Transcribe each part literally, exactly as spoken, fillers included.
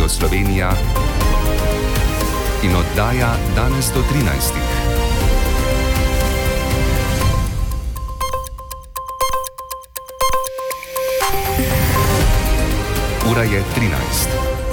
Radio Slovenija in oddaja danes do trinajstih. Ura je trinajst.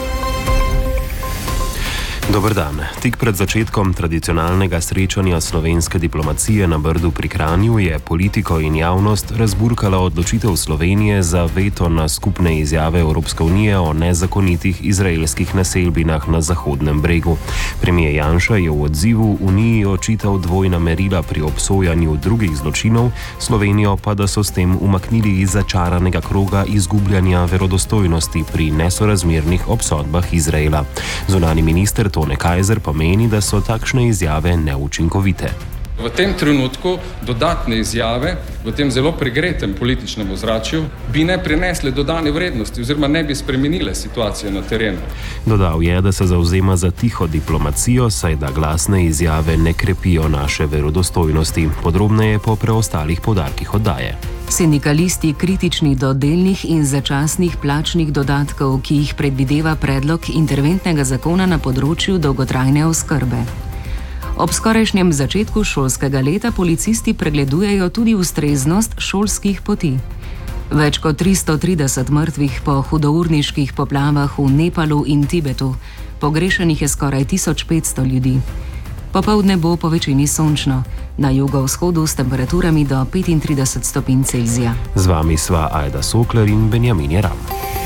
Dober dan. Tik pred začetkom tradicionalnega srečanja slovenske diplomacije na Brdu pri Kranju je politiko in javnost razburkala odločitev Slovenije za veto na skupne izjave Evropske unije o nezakonitih izraelskih naselbinah na Zahodnem bregu. Premijer Janša je v odzivu Uniji očital dvojna merila pri obsojanju drugih zločinov, Slovenijo pa, da so s tem umaknili iz začaranega kroga izgubljanja verodostojnosti pri nesorazmernih obsodbah Izraela. Zunanji minister Tone Kajzer pa meni, da so takšne izjave neučinkovite. V tem trenutku dodatne izjave v tem zelo pregretem političnem ozračju bi ne prinesle dodane vrednosti oziroma ne bi spremenile situacije na terenu. Dodal je, da se zavzema za tiho diplomacijo, saj da glasne izjave ne krepijo naše verodostojnosti. Podrobneje po preostalih poudarkih oddaje. Sindikalisti kritični do delnih in začasnih plačnih dodatkov, ki jih predvideva predlog interventnega zakona na področju dolgotrajne oskrbe. Ob skorajšnjem začetku šolskega leta policisti pregledujejo tudi ustreznost šolskih poti. Več kot tristo trideset mrtvih po hudourniških poplavah v Nepalu in Tibetu. Pogrešanih je skoraj tisoč petsto ljudi. Popoldne bo po večini sončno, na jugovzhodu s temperaturami do petintrideset stopinj Celzija. Z vami sva Ajda Sokler in Benjamin Jeram.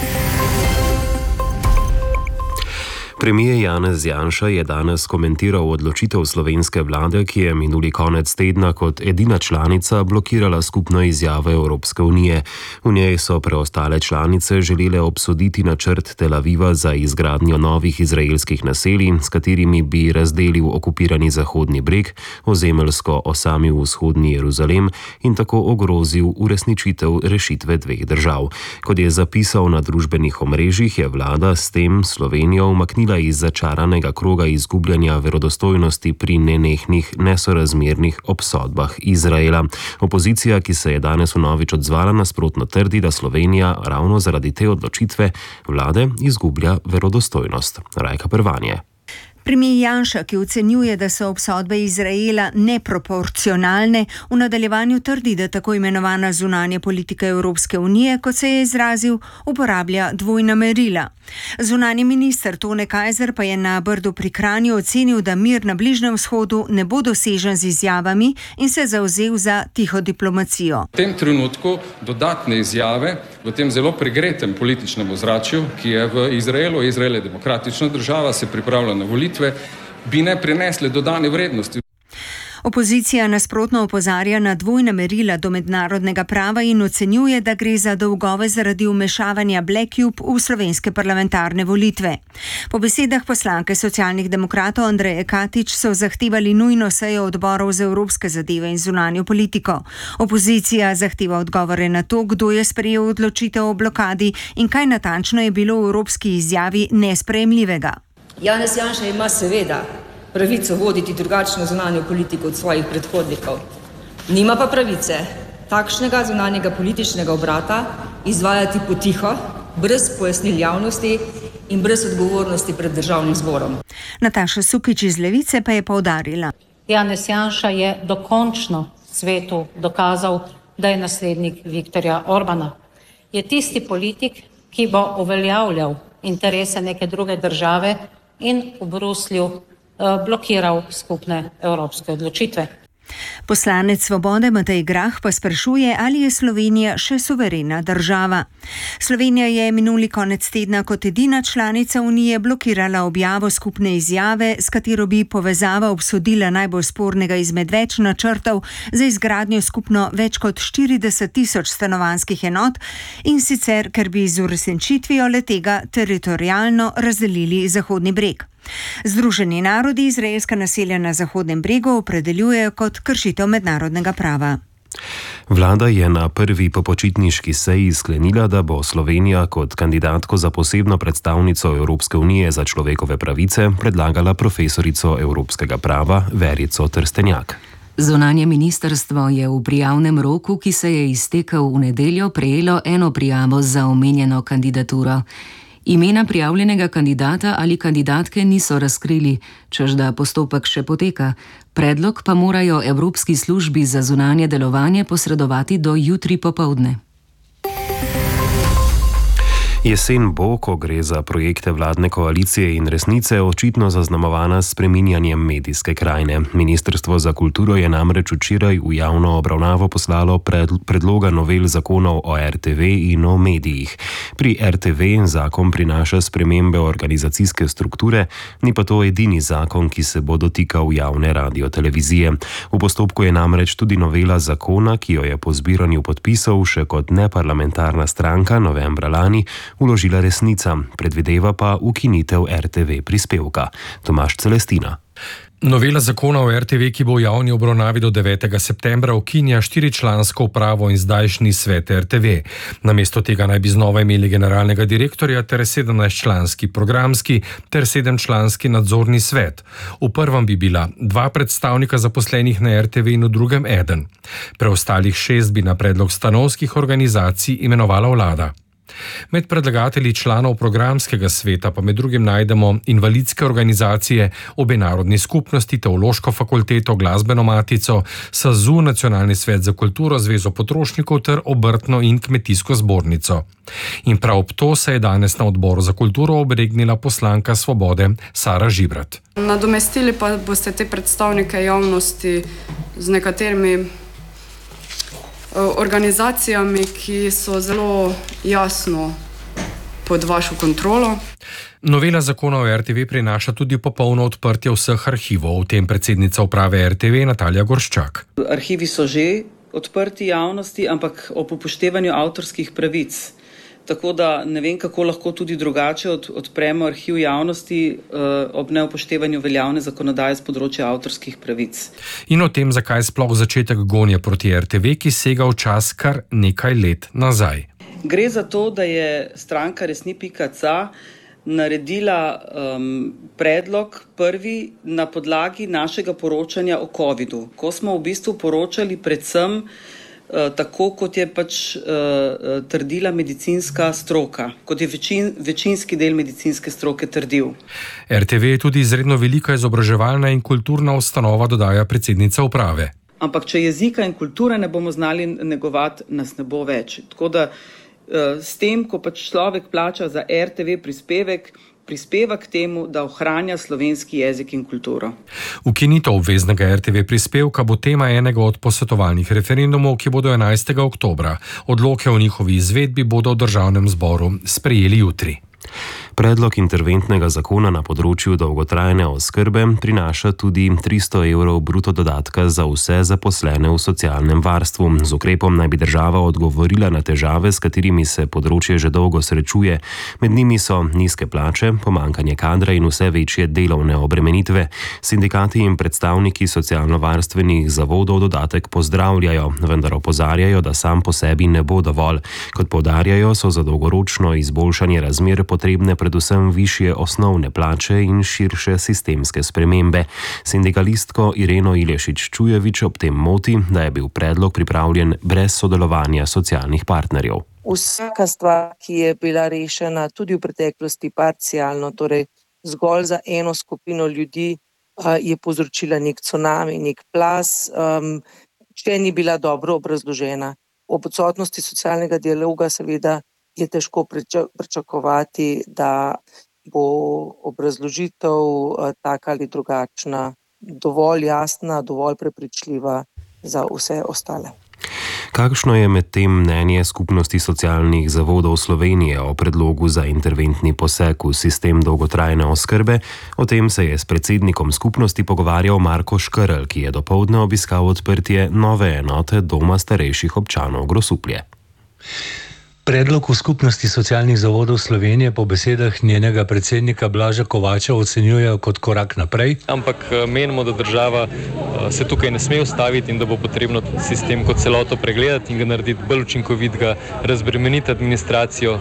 Premijer Janez Janša je danes komentiral odločitev slovenske vlade, ki je minuli konec tedna kot edina članica blokirala skupno izjavo Evropske unije. V njej so preostale članice želele obsoditi načrt Tel Aviva za izgradnjo novih izraelskih naselij, s katerimi bi razdelil okupirani Zahodni breg, ozemeljsko osamil vzhodni Jeruzalem in tako ogrozil uresničitev rešitve dveh držav. Kot je zapisal na družbenih omrežjih, je vlada s tem Slovenijo umaknila iz začaranega kroga izgubljanja verodostojnosti pri nenehnih, nesorazmernih obsodbah Izraela. Opozicija, ki se je danes vnovič odzvala, nasprotno trdi, da Slovenija ravno zaradi te odločitve vlade izgublja verodostojnost. Rajka Prvanje. Premijer Janša, ki ocenjuje, da so obsodbe Izraela neproporcionalne, v nadaljevanju trdi, da tako imenovana zunanja politika Evropske unije, kot se je izrazil, uporablja dvojna merila. Zunanji minister Tone Kajzer pa je na Brdu pri Kranju ocenil, da mir na Bližnjem vzhodu ne bo dosežen z izjavami in se zavzel za tiho diplomacijo. V tem trenutku dodatne izjave v tem zelo pregretem političnem ozračju, ki je v Izraelu, Izrael je demokratična država, se pripravlja na volitve, bi ne prinesle dodane vrednosti. Opozicija nasprotno opozarja na dvojna merila do mednarodnega prava in ocenjuje, da gre za dolgove zaradi vmešavanja Black Cube v slovenske parlamentarne volitve. Po besedah poslanke socialnih demokratov Andreje Katič so zahtevali nujno sejo odborov za evropske zadeve in zunanjo politiko. Opozicija zahteva odgovore na to, kdo je sprejel odločitev o blokadi in kaj natančno je bilo v evropski izjavi nesprejemljivega. Janez Janša ima seveda pravico voditi drugačno zunanjo politiko od svojih predhodnikov. Nima pa pravice takšnega zunanjega političnega obrata izvajati potiho, brez pojasnil javnosti in brez odgovornosti pred državnim zborom. Nataša Sukič iz Levice pa je poudarila. Janez Janša je dokončno svetu dokazal, da je naslednik Viktorja Orbana. Je tisti politik, ki bo uveljavljal interese neke druge države in v Bruslju blokiral skupne evropske odločitve. Poslanec Svobode Matej Grah pa sprašuje, ali je Slovenija še suverena država. Slovenija je minuli konec tedna kot edina članica Unije blokirala objavo skupne izjave, s katero bi povezava obsodila najbolj spornega izmed več načrtov za izgradnjo skupno več kot štirideset tisoč stanovanjskih enot in sicer, ker bi z uresničitvijo le-tega teritorialno razdelili Zahodni breg. Združeni narodi izraelska naselja na Zahodnem bregu opredeljujejo kot kršitev mednarodnega prava. Vlada je na prvi popočitniški seji sklenila, da bo Slovenija kot kandidatko za posebno predstavnico Evropske unije za človekove pravice predlagala profesorico evropskega prava Verico Trstenjak. Zunanje ministrstvo je v prijavnem roku, ki se je iztekel v nedeljo, prejelo eno prijavo za omenjeno kandidaturo. Imena prijavljenega kandidata ali kandidatke niso razkrili, čež da postopek še poteka. Predlog pa morajo Evropski službi za zunanje delovanje posredovati do jutri popoldne. Jesen bo, ko gre za projekte vladne koalicije in resnice, očitno zaznamovana s spreminjanjem medijske krajine. Ministrstvo za kulturo je namreč včeraj v javno obravnavo poslalo predloga novel zakonov o er te ve in o medijih. Pri er te ve zakon prinaša spremembe organizacijske strukture, ni pa to edini zakon, ki se bo dotikal javne radiotelevizije. V postopku je namreč tudi novela zakona, ki jo je po zbiranju podpisov še kot neparlamentarna stranka novembra lani vložila Resnica, predvideva pa ukinitev er te ve prispevka. Tomaž Celestina. Novela zakona o er te ve, ki bo v javni obravnavi do devetega septembra, ukinja štiričlansko upravo in zdajšnji svet er te ve. Namesto tega naj bi znova imeli generalnega direktorja ter sedemnajstčlanski programski ter sedemčlanski nadzorni svet. V prvem bi bila dva predstavnika zaposlenih na er te ve in v drugem eden. Preostalih šest bi na predlog stanovskih organizacij imenovala vlada. Med predlagatelji članov programskega sveta pa med drugim najdemo invalidske organizacije, obe narodni skupnosti, Teološko fakulteto, Glasbeno matico, SAZU, Nacionalni svet za kulturo, Zvezo potrošnikov ter Obrtno in kmetijsko zbornico. In prav ob to se je danes na odboru za kulturo obregnila poslanka Svobode Sara Žibrat. Nadomestili pa boste te predstavnike javnosti z nekaterimi organizacijami, ki so zelo jasno pod vašo kontrolo. Novela zakona o er te ve prinaša tudi popolno odprtje vseh arhivov, v tem predsednica uprave er te ve Natalija Gorščak. Arhivi so že odprti javnosti, ampak ob upoštevanju avtorskih pravic. Tako da ne vem, kako lahko tudi drugače od, odpremo arhiv javnosti uh, ob neupoštevanju veljavne zakonodaje z področja avtorskih pravic. In o tem, zakaj sploh začetek gonje proti er te ve, ki sega v čas kar nekaj let nazaj. Gre za to, da je stranka resni pika ca naredila um, predlog prvi na podlagi našega poročanja o covidu, ko smo v bistvu poročali predvsem tako, kot je pač uh, trdila medicinska stroka, kot je večin, večinski del medicinske stroke trdil. er te ve je tudi izredno velika izobraževalna in kulturna ustanova, dodaja predsednica uprave. Ampak če jezika in kulture ne bomo znali negovati, nas ne bo več. Tako da uh, s tem, ko pač človek plača za er te ve prispevek, prispeva k temu, da ohranja slovenski jezik in kulturo. Ukinitev obveznega er te ve prispevka bo tema enega od posvetovalnih referendumov, ki bodo enajstega oktobra. Odloke o njihovi izvedbi bodo v državnem zboru sprejeli jutri. Predlog interventnega zakona na področju dolgotrajne oskrbe prinaša tudi tristo evrov bruto dodatka za vse zaposlene v socialnem varstvu. Z ukrepom naj bi država odgovorila na težave, s katerimi se področje že dolgo srečuje. Med njimi so nizke plače, pomanjkanje kadra in vse večje delovne obremenitve. Sindikati in predstavniki socialno-varstvenih zavodov dodatek pozdravljajo, vendar opozarjajo, da sam po sebi ne bo dovolj. Kot poudarjajo, so za dolgoročno izboljšanje razmer potrebne predvsem višje osnovne plače in širše sistemske spremembe. Sindikalistko Ireno Ilešič-Čujevič ob tem moti, da je bil predlog pripravljen brez sodelovanja socialnih partnerjev. Vsaka stvar, ki je bila rešena tudi v preteklosti parcialno, torej zgolj za eno skupino ljudi, je povzročila nek cunami, nek plaz, če ni bila dobro obrazložena. Ob odsotnosti socialnega dialoga seveda je težko pričakovati, da bo obrazložitev taka ali drugačna, dovolj jasna, dovolj prepričljiva za vse ostale. Kakšno je medtem mnenje Skupnosti socialnih zavodov Slovenije o predlogu za interventni poseg v sistem dolgotrajne oskrbe? O tem se je s predsednikom skupnosti pogovarjal Marko Škrl, ki je dopoldne obiskal odprtje nove enote Doma starejših občanov Grosuplje. Predlog v Skupnosti socialnih zavodov Slovenije po besedah njenega predsednika Blaža Kovača ocenjujejo kot korak naprej. Ampak menimo, da država se tukaj ne sme ustaviti in da bo potrebno sistem kot celoto pregledati in ga narediti bolj učinkovit, ga razbremeniti administracijo.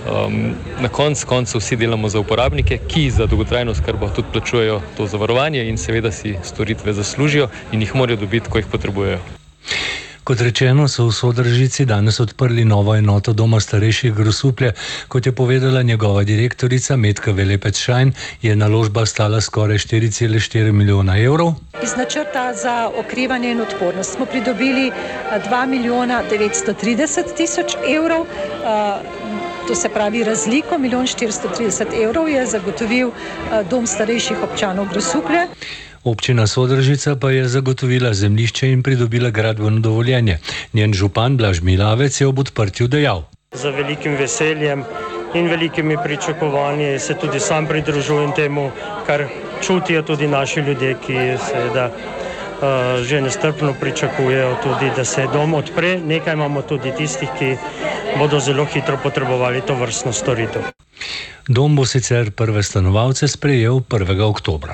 Na koncu koncev vsi delamo za uporabnike, ki za dolgotrajno oskrbo tudi plačujejo to zavarovanje in seveda si storitve zaslužijo in jih morajo dobiti, ko jih potrebujejo. Kot rečeno, so v Sodržici danes odprli novo enoto Doma starejših Grosuplje. Kot je povedala njegova direktorica Metka Velepet-Šajn, je naložba stala skoraj štiri cele štiri milijona evrov. Iz načrta za okrevanje in odpornost smo pridobili dva milijona devetsto trideset tisoč evrov. To se pravi razliko, milijon štiristo trideset evrov je zagotovil Dom starejših občanov Grosuplje. Občina Sodržica pa je zagotovila zemljišče in pridobila gradbeno dovoljenje. Njen župan Blaž Milavec je ob odprtju dejal: Z velikim veseljem in velikimi pričakovanji se tudi sam pridružujem temu, kar čutijo tudi naši ljudje, ki seveda uh, že nestrpno pričakujejo tudi, da se dom odpre. Nekaj imamo tudi tistih, ki bodo zelo hitro potrebovali to vrstno storitev. Dom bo sicer prve stanovalce sprejel prvega oktobra.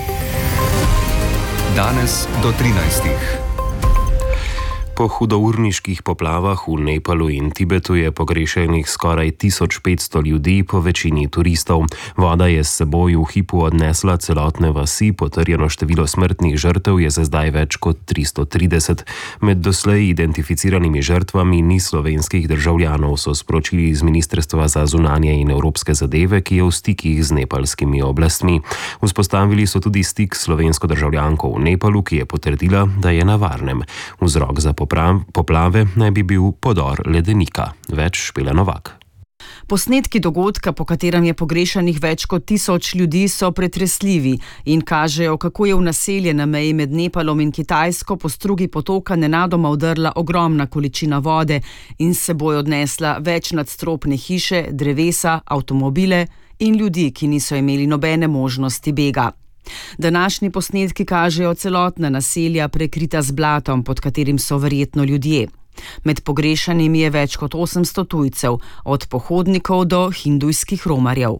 Danes do trinajstih. Po hudourniških poplavah v Nepalu in Tibetu je pogrešenih skoraj tisoč petsto ljudi, po večini turistov. Voda je s seboj v hipu odnesla celotne vasi, potrjeno število smrtnih žrtev je za zdaj več kot tristo trideset. Med doslej identificiranimi žrtvami ni slovenskih državljanov, so sporočili iz Ministrstva za zunanje in evropske zadeve, ki je v stikih z nepalskimi oblastmi. Vzpostavili so tudi stik s slovensko državljanko v Nepalu, ki je potrdila, da je na varnem. Vzrok za poplave naj bi bil podor ledenika. Več Špela Novak. Posnetki dogodka, po katerem je pogrešanih več kot tisoč ljudi, so pretresljivi in kažejo, kako je v naselje na meji med Nepalom in Kitajsko po strugi potoka nenadoma vdrla ogromna količina vode in s seboj odnesla več nadstropne hiše, drevesa, avtomobile in ljudi, ki niso imeli nobene možnosti bega. Današnji posnetki kažejo celotna naselja prekrita z blatom, pod katerim so verjetno ljudje. Med pogrešanimi je več kot osemsto tujcev, od pohodnikov do hindujskih romarjev.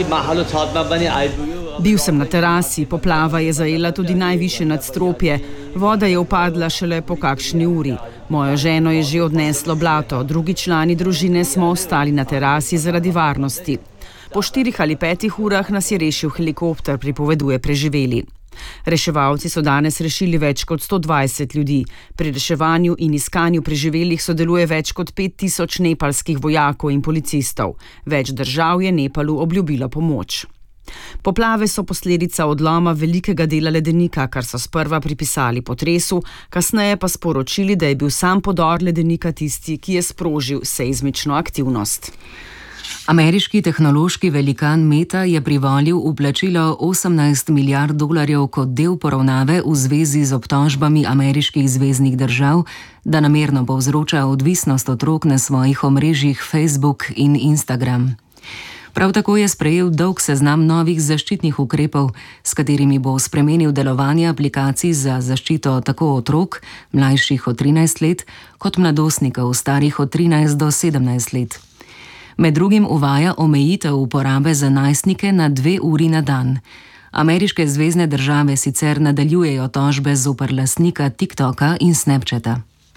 Bil sem na terasi, poplava je zajela tudi najvišje nadstropje. Voda je upadla šele po kakšni uri. Mojo ženo je že odneslo blato, drugi člani družine smo ostali na terasi zaradi varnosti. Po štirih ali petih urah nas je rešil helikopter, pripoveduje preživeli. Reševalci so danes rešili več kot sto dvajset ljudi. Pri reševanju in iskanju preživelih sodeluje več kot pet tisoč nepalskih vojakov in policistov. Več držav je Nepalu obljubilo pomoč. Poplave so posledica odloma velikega dela ledenika, kar so sprva pripisali potresu, kasneje pa sporočili, da je bil sam podor ledenika tisti, ki je sprožil seizmično aktivnost. Ameriški tehnološki velikan Meta je privolil v plačilo osemnajst milijard dolarjev kot del poravnave v zvezi z obtožbami ameriških zveznih držav, da namerno povzroča odvisnost otrok na svojih omrežjih Facebook in Instagram. Prav tako je sprejel dolg seznam novih zaščitnih ukrepov, s katerimi bo spremenil delovanje aplikacij za zaščito tako otrok, mlajših od trinajst let, kot mladostnikov, starih od trinajst do sedemnajst let. Med drugim uvaja omejitev uporabe za najstnike na dve uri na dan. Ameriške zvezne države sicer nadaljujejo tožbe zoper lastnika TikToka in Snapchata.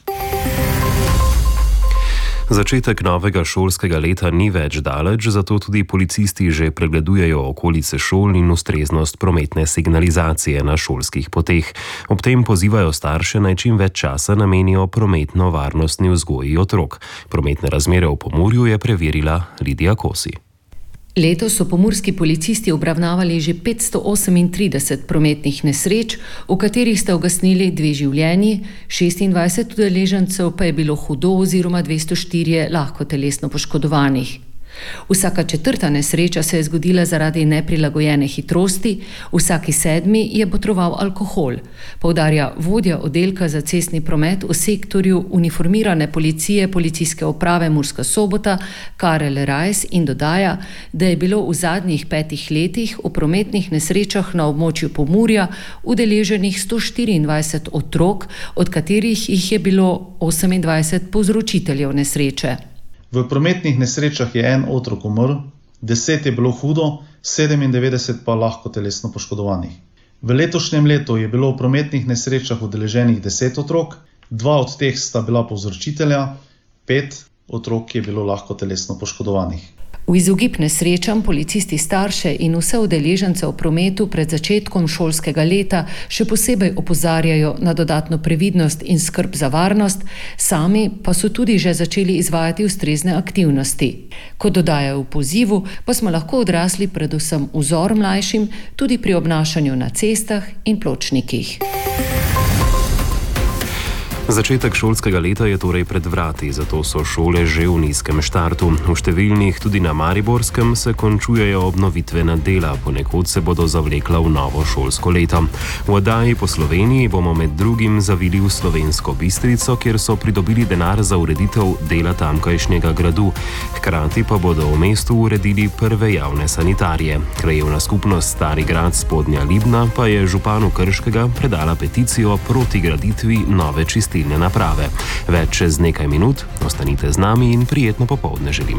Začetek novega šolskega leta ni več daleč, zato tudi policisti že pregledujejo okolice šol in ustreznost prometne signalizacije na šolskih poteh. Ob tem pozivajo starše, naj čim več časa namenijo prometno-varnostni vzgoji otrok. Prometne razmere v Pomurju je preverila Lidija Kosi. Letos so pomurski policisti obravnavali že petsto osemintrideset prometnih nesreč, v katerih sta ugasnili dve življenji, šestindvajset udeležencev pa je bilo hudo oziroma dvesto štiri lahko telesno poškodovanih. Vsaka četrta nesreča se je zgodila zaradi neprilagojene hitrosti, vsaki sedmi je botroval alkohol, poudarja vodja oddelka za cestni promet v sektorju uniformirane policije Policijske uprave Murska Sobota Karel Rajs in dodaja, da je bilo v zadnjih petih letih v prometnih nesrečah na območju Pomurja udeleženih sto štiriindvajset otrok, od katerih jih je bilo osemindvajset povzročiteljev nesreče. V prometnih nesrečah je en otrok umrl, deset je bilo hudo, sedemindevetdeset pa lahko telesno poškodovanih. V letošnjem letu je bilo v prometnih nesrečah udeleženih deset otrok, dva od teh sta bila povzročitelja, pet otrok je bilo lahko telesno poškodovanih. V izogib nesrečam policisti starše in vse udeležence v prometu pred začetkom šolskega leta še posebej opozarjajo na dodatno previdnost in skrb za varnost, sami pa so tudi že začeli izvajati ustrezne aktivnosti. Kot dodajajo v pozivu, pa smo lahko odrasli predvsem vzor mlajšim tudi pri obnašanju na cestah in pločnikih. Začetek šolskega leta je torej pred vrati, zato so šole že v nizkem štartu. V številnih, tudi na Mariborskem, se končujejo obnovitvena dela, ponekod se bodo zavlekla v novo šolsko leto. V oddaji po Sloveniji bomo med drugim zavili v Slovensko Bistrico, kjer so pridobili denar za ureditev dela tamkajšnjega gradu. Hkrati pa bodo v mestu uredili prve javne sanitarije. Krajevna skupnost Stari grad Spodnja Libna pa je županu Krškega predala peticijo proti graditvi nove čistilne naprave. Več čez nekaj minut, ostanite z nami in prijetno popoldne želim.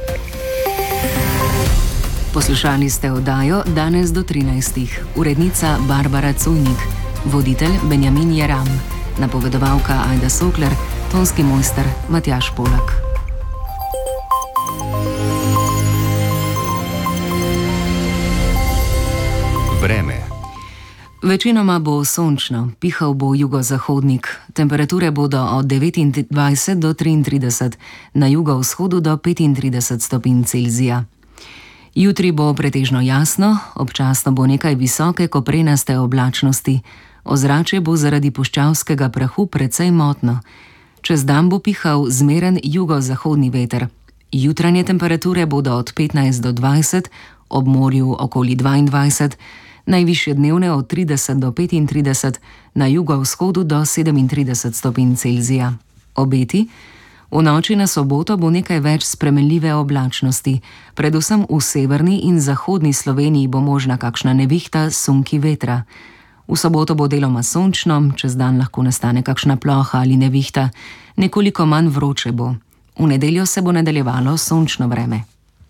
Poslušali ste oddajo Danes do trinajstih. Urednica Barbara Cujnik, voditelj Benjamin Jeram, napovedovalka Ajda Sokler, tonski mojster Matjaž Polak. Vreme. Večinoma bo sončno, pihal bo jugozahodnik. Temperature bodo od devetindvajset do triintrideset, na jugovzhodu do petintrideset stopinj Celzija. Jutri bo pretežno jasno, občasno bo nekaj visoke koprenaste oblačnosti. Ozračje bo zaradi puščavskega prahu precej motno. Čez dan bo pihal zmeren jugozahodni veter. Jutranje temperature bodo od petnajst do dvajset, ob morju okoli dvaindvajset, najvišje dnevne od trideset do petintrideset, na jugovzhodu do sedemintrideset stopinj Celzija. Obeti? V noči na soboto bo nekaj več spremenljive oblačnosti. Predvsem v severni in zahodni Sloveniji bo možna kakšna nevihta, sunki vetra. V soboto bo deloma sončno, čez dan lahko nastane kakšna ploha ali nevihta. Nekoliko manj vroče bo. V nedeljo se bo nadaljevalo sončno vreme.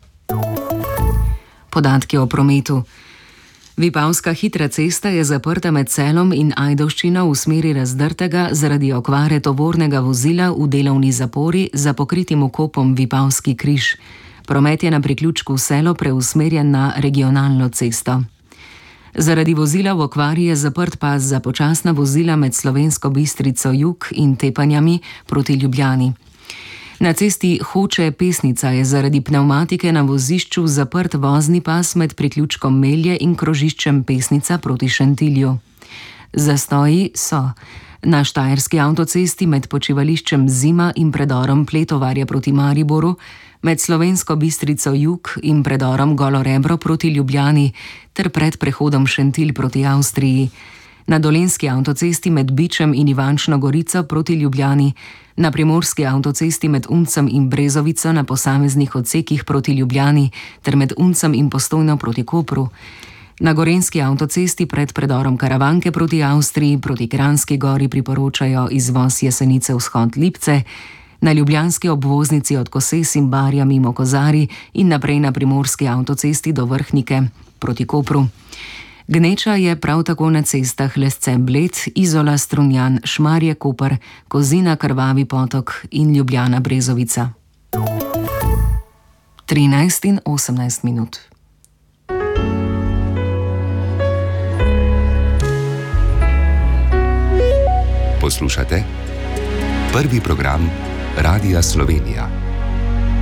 Podatki o prometu. Vipavska hitra cesta je zaprta med Celom in Ajdovščino v smeri Razdrtega zaradi okvare tovornega vozila v delovni zapori za pokritim vkopom Vipavski križ. Promet je na priključku Selo preusmerjen na regionalno cesto. Zaradi vozila v okvari je zaprt pas za počasna vozila med Slovensko Bistrico jug in Tepanjami proti Ljubljani. Na cesti Hoče-Pesnica je zaradi pnevmatike na vozišču zaprt vozni pas med priključkom Melje in krožiščem Pesnica proti Šentilju. Zastoji so na štajerski avtocesti med počivališčem Zima in predorom Pletovarja proti Mariboru, med Slovensko Bistrico jug in predorom Golo Rebro proti Ljubljani ter pred prehodom Šentilj proti Avstriji. Na dolenjski avtocesti med Bičem in Ivančno Gorico proti Ljubljani, na primorski avtocesti med Uncem in Brezovico na posameznih odsekih proti Ljubljani ter med Uncem in Postojno proti Kopru, na gorenjski avtocesti pred predorom Karavanke proti Avstriji proti Kranjski gori priporočajo izvoz Jesenice vzhod Lipce, na ljubljanski obvoznici od Koses in Barja mimo Kozari in naprej na primorski avtocesti do Vrhnike proti Kopru. Gneča je prav tako na cestah Lesce-Bled, Izola, Strunjan, Šmarje-Koper, Kozina, Krvavi potok in Ljubljana-Brezovica. trinajst in osemnajst minut. Poslušate prvi program Radia Slovenija.